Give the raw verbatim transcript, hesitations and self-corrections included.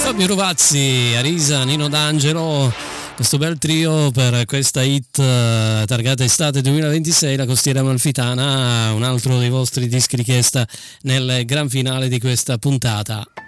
Fabio Rovazzi, Arisa, Nino D'Angelo, questo bel trio per questa hit uh, targata estate duemilaventisei, La Costiera Amalfitana, un altro dei vostri dischi richiesta nel gran finale di questa puntata.